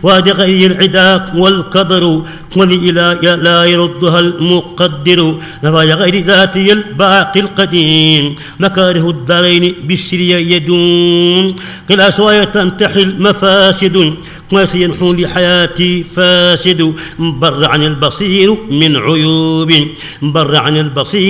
وهذه غير العداق والقدر ولإله لا يردها المقدر نفايا غير ذاتي الباقي القديم مكاره الدارين بالسري يدون قلا سوايا تنتحي المفاسد ما سينحو لحياتي فاسد بر عن البصير من عيوب بر عن البصير